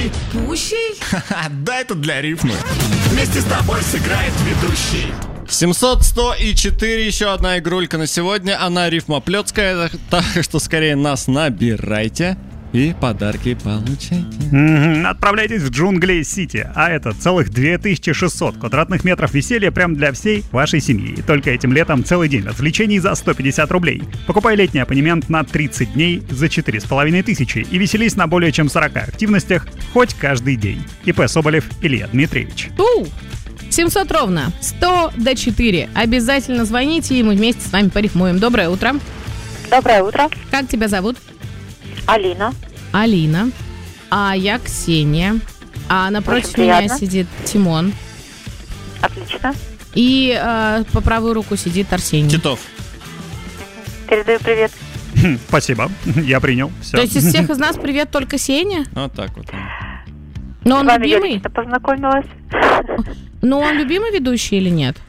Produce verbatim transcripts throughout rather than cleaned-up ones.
Ведущий? Да, это для рифмы. Вместе с тобой сыграет ведущий. семьсот, сто и четыре, еще одна игрулька на сегодня. Она рифмоплетская, так что скорее нас набирайте и подарки получайте. Mm-hmm. Отправляйтесь в джунгли Сити, а это целых две тысячи шестьсот квадратных метров веселья прям для всей вашей семьи. И только этим летом целый день развлечений за сто пятьдесят рублей. Покупай летний абонемент на тридцать дней за четыре с половиной тысячи и веселись на более чем сорока активностях хоть каждый день. ИП Соболев Илья Дмитриевич. Ту! семьсот ровно, сто до четыре. Обязательно звоните, и мы вместе с вами порифмуем. Доброе утро. Доброе утро. Как тебя зовут? Алина. Алина. А я Ксения. А напротив меня сидит Тимон. Отлично. И э, по правую руку сидит Арсений. Титов. Передаю привет. Спасибо, я принял. Все. То есть из всех из нас привет только Сеня? Вот так вот. Но он С вами любимый? я познакомилась. Но он любимый ведущий или нет?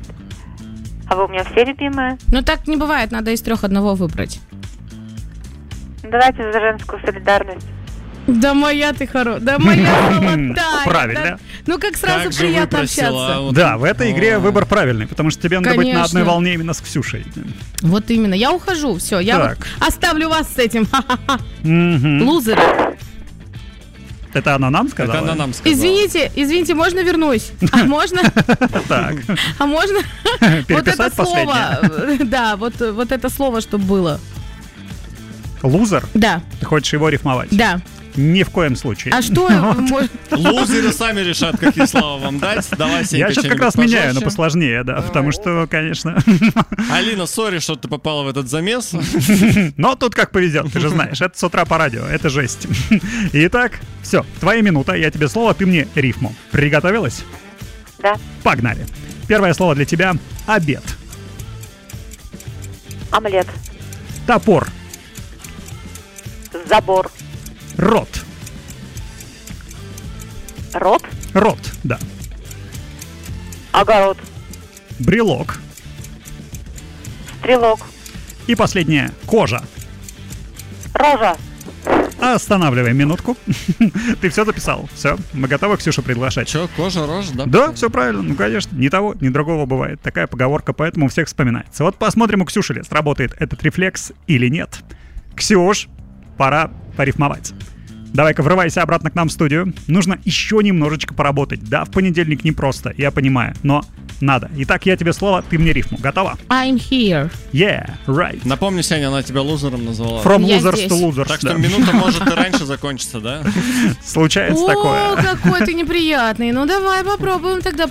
А вы у меня все любимые? Ну так не бывает, надо из трех одного выбрать. Давайте за женскую солидарность. Да моя ты хорошая, да моя золотая. Правильно. Да. Ну как сразу Как же приятно выпросила, общаться. вот. Да, в этой игре О. выбор правильный, потому что тебе надо быть на Конечно. одной волне именно с Ксюшей. Вот именно, я ухожу, все, я Так. вот оставлю вас с этим. Ха-ха-ха. Мгм. Лузеры. Это она нам сказала? Это она нам сказала. Извините, извините, можно вернусь? А можно? Так. А можно? Вот это Переписать слово, последнее. да, вот, вот это слово, чтобы было. Лузер? Да, Ты хочешь его рифмовать? да. Ни в коем случае. А что? может- Лузеры сами решат, какие слова вам дать. Давай, Сенька, Я сейчас как что-нибудь раз меняю на пожестче. посложнее, да, потому что, конечно... Алина, сори, что ты попала в этот замес. Но тут как повезет, ты же знаешь, это с утра по радио, это жесть. Итак, все, твоя минута, я тебе слово, ты мне рифму. Приготовилась? Да. Погнали. Первое слово для тебя — обед. Омлет. Топор. Забор. Рот. Рот. Рот, да. Огород. Брелок. Стрелок. И последнее — кожа. Рожа. Останавливаем минутку. Ты все записал. Все, мы готовы Ксюшу приглашать. Че, кожа, рожа, да? Да, все правильно. Ну, конечно, ни того, ни другого бывает. Такая поговорка, поэтому у всех вспоминается. Вот посмотрим, у Ксюши ли сработает этот рефлекс или нет. Ксюш, пора порифмовать. Давай-ка врывайся обратно к нам в студию. Нужно еще немножечко поработать. Да, в понедельник непросто, я понимаю, но надо. Итак, я тебе слово, ты мне рифму. Готова? I'm here. Yeah, right. Напомни, Сеня, она тебя лузером назвала. From Я losers здесь. to losers. Так что да. минута может и раньше закончиться, да? Случается О, такое. какой ты неприятный. Ну давай попробуем тогда